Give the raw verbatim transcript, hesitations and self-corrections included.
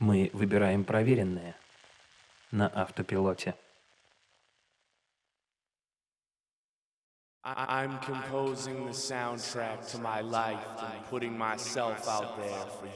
Мы выбираем проверенное на автопилоте. I- I'm composing the soundtrack to my life and putting myself out there for